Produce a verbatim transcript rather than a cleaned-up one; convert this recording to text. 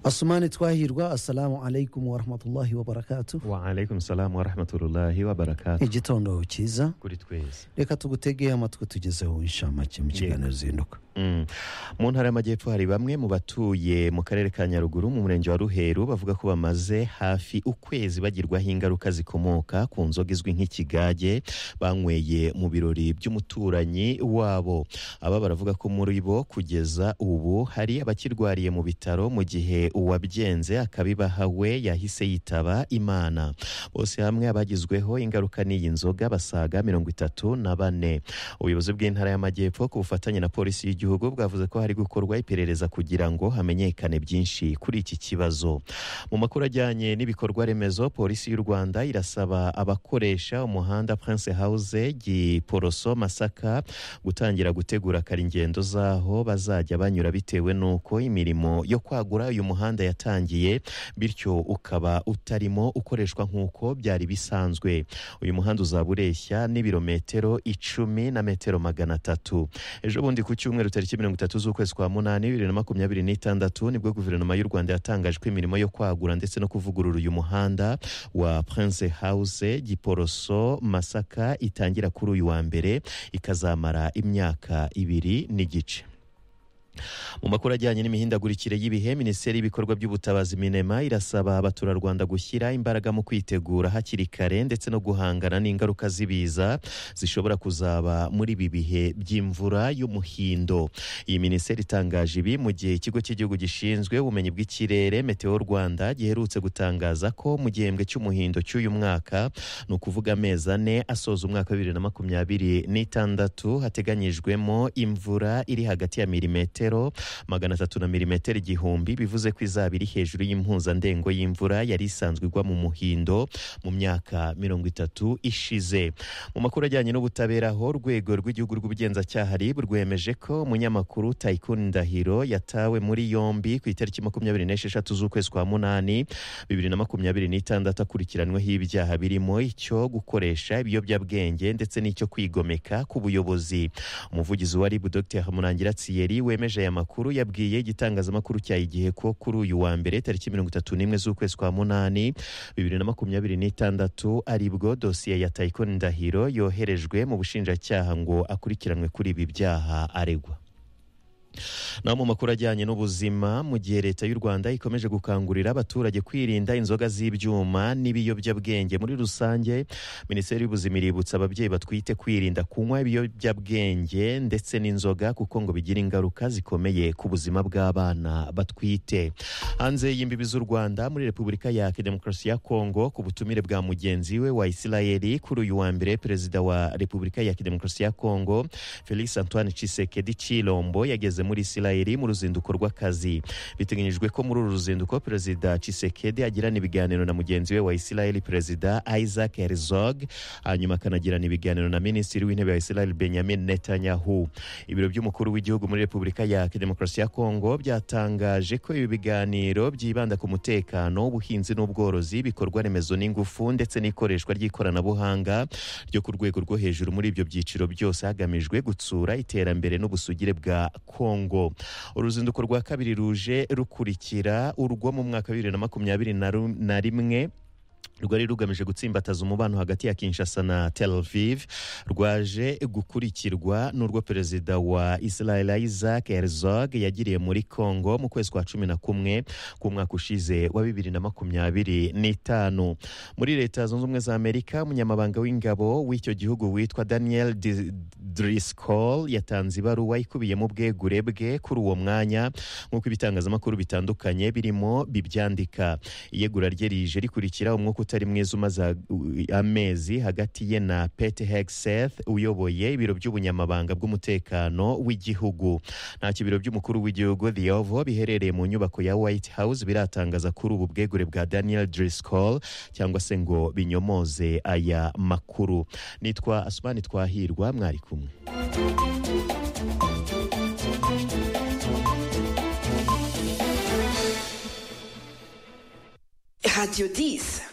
Asumani Twahirwa, assalamu alaikum wa rahmatullahi wa barakatuh. Wa alaikum salam wa rahmatullahi wa barakatuh. Igitondo cyiza Kuri twese. Reka tugutege amatwi tugezeho inshamake mu kiganiro zinduka. Mm. Mu ntara y'Amajyepfo hari bamwe mu batuye mu karere ka Nyaruguru mu murenge wa Ruheru bavuga ko bamaze hafi ukwezi bagirwaho ingaruka zikomoka ku nzoga izwi nk'ikigage banyweye mu birori by'umuturanyi wabo. Aba baravuga ko muri bo kugeza ubu hari abakirwariye mu bitaro mu gihe uwabyenze akabibahawe yahise yitaba Imana. Bose hamwe abagizweho ingaruka n'iyi nzoga basaga mirongo itatu na bane. Ubuyobozi bw'intara y'Amajyepfo ku bufatanye na polisi y'igihugu bwavuze ko hari gukorwa iperereza kugira ngo hamenyekane byinshi kuri iki kibazo. Mu makuru ajyanye n'ibikorwa remezo, polisi y'u Rwanda irasaba abakoresha umuhanda Prince House Giporoso Masaka gutangira gutegura kare ingendo zaho bazajya banyura bitewe nuko imirimo yo kwagura uyu muhanda yatangiye, bityo ukaba utarimo ukoreshwa nk'uko byari bisanzwe. Uyu muhanda uzaba ureshya n'ibirometero icumi na metero magana atatu. Ejo bundi ku cyumweru tariki mirongo itatu z'ukwezi kwa munani bibiri na makumyabiri n'itandatu nibwo guverinoma y'u Rwanda yatangaje ko imirimo yo kwagura ndetse no kuvugurura uyu muhanda wa Prince House Giporoso Masaka itangira kuri uyu wa mbere ikazamara imyaka ibiri n'igice. Mu makuru ajyanye n'imihindagurikire y'ibihe, Minisiteri y'ibikorwa by'ubutabazi Minema irasaba abaturarwanda gushyira imbaraga mu kwitegura hakiri kare ndetse no guhangana n'ingaruka z'ibiza zishobora kuzaba muri ibi bihe by'imvura y'umuhindo. Iyi minisiteri itangaje ibi mu gihe ikigo cy'igihugu gishinzwe ubumenyi bw'ikirere Meteo Rwanda giherutse gutangaza ko mu gihembwe cy'umuhindo cy'uyu mwaka, ni ukuvuga amezi ane asoza umwaka wa bibiri na makumyabiri n'itandatu, hateganyijwemo imvura iri hagati ya milimetero magana atatu na milimetero igihumbi, bivuze ko izaba iri hejuru y'impuzandengo y'imvura yari isanzwe igwa mu muhindo mu myaka mirongo itatu ishize. Mu makuru ajyanye n'ubutabera ho, urwego rw'igihugu rw'ubugenzacyaha R I B rwemeje ko umunyamakuru Tycoon Ndahiro yatawe muri yombi ku itariki makumyabiri n'esheshatu z'ukwezi kwa munani bibiri na makumyabiri n'itandatu akurikiranweho ibyaha birimo icyo gukoresha ibiyobyabwenge ndetse n'icyo kwigomeka ku buyobozi. Umuvugizi wa R I B Dr Murangira Thierry wemeje aya makuru yabwiye igitangazamakuru cya Igihe ko kuri uyu wa mbere tariki mirongo itatu n'imwe z'ukwezi kwa munani bibiri na makumyabiri n'itandatu aribwo dosiye ya Tycoon Ndahiro yoherejwe mu bushinjacyaha ngo akurikiranwe kuri ibi byaha aregwa. Naho mu makuru ajyanye n'ubuzima, mu gihe leta y'u Rwanda ikomeje gukangurira abaturage kwirinda inzoga z'ibyuma n'ibiyobyabwenge muri rusange, Minisiteri y'Ubuzima iributsa ababyeyi batwite kwirinda kunywa ibiyobyabwenge ndetse n'inzoga kuko ngo bigira ingaruka zikomeye ku buzima bw'abana batwite. Hanze y'imbibi z'u Rwanda, muri Repubulika ya Demokarasi ya Kongo ku butumire bwa mugenzi we wa Isirayeli, kuri uyu wa mbere Perezida wa Repubulika ya Demokarasi ya Kongo Felix Antoine Tshisekedi Tshilombo yageze muri Isirayeli mu ruzinduko rw'akazi. Biteganyijwe ko muri uru ruzinduko Perezida Tshisekedi agirana ibiganiro na mugenzi we wa Isirayeli Perezida Isaac Herzog, hanyuma akanagirana ibiganiro na Minisitiri w'Intebe wa Isirayeli Benjamin Netanyahu. Ibiro by'umukuru w'igihugu muri Repubulika ya Demokarasi ya Kongo byatangaje ko ibi biganiro byibanda ku mutekano, ubuhinzi n'ubworozi, ibikorwa remezo n'ingufu ndetse n'ikoreshwa ry'ikoranabuhanga ryo ku rwego rwo hejuru muri ibyo byiciro byose, hagamijwe gutsura iterambere n'ubusugire bwa Kongo. Uruzinduko rwa kabiri ruje rukurikira urwo mu mwaka wa bibiri na makumyabiri na rimwe rwari rugamije gutsimbataza umubano hagati ya Kinshasa na Tel Aviv, rwaje gukurikirwa n'urwo Perezida wa Israel Isaac Herzog yagiriye muri Kongo mu kwezi kwa cumi na kumwe ku mwaka ushize wa bibiri na makumyabiri n'itanu. Muri Leta Zunze Ubumwe za Amerika, umunyamabanga w'ingabo w'icyo gihugu witwa Daniel Driscoll yatanze ibaruwa ikubiyemo ubwegure bwe kuri uwo mwanya nk'uko ibitangazamakuru bitandukanye birimo bibyandika. Iyegura rye rije rikurikira umwuka utari mwiza umaze amezi hagati ye na Pete Hegseth uyoboye ibiro by'ubunyamabanga bw'umutekano w'igihugu. Nta kibiro by'umukuru w'igihugu The Oval biherereye mu nyubako ya White House biratangaza kuri ubu bwegure bwa Daniel Driscoll cyangwa se ngo binyomoze aya makuru. Nitwa Asmani Twahirwa, mwari kumwe. Radio dix.